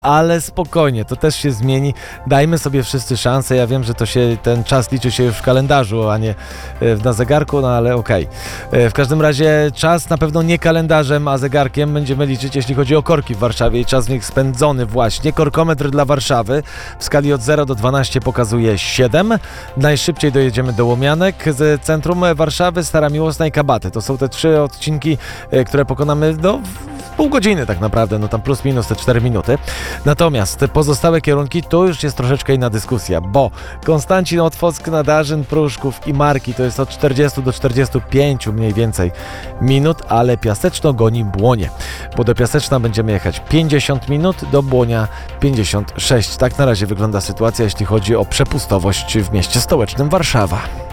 ale spokojnie, to też się zmieni. Dajmy sobie wszyscy szansę. Ja wiem, że ten czas liczy się już w kalendarzu, a nie na zegarku, no ale okej. W każdym razie czas na pewno nie kalendarzem, a zegarkiem będziemy liczyć, jeśli chodzi o korki w Warszawie i czas w nich spędzony właśnie. Korkometr dla Warszawy w skali od 0 do 12 pokazuje 7. Najszybciej dojedziemy do Łomianek z centrum Warszawy, Stara Miłosna i Kabaty. To są te 3 odcinki, które pokonamy w pół godziny tak naprawdę, no tam plus minus te 4 minuty. Natomiast pozostałe kierunki to już jest troszeczkę inna dyskusja, bo Konstancin, Otwock, Nadarzyn, Pruszków i Marki to jest od 40 do 45 mniej więcej minut, ale Piaseczno goni Błonie, bo do Piaseczna będziemy jechać 50 minut, do Błonia 56. Tak na razie wygląda sytuacja, jeśli chodzi o przepustowość w mieście stołecznym Warszawa.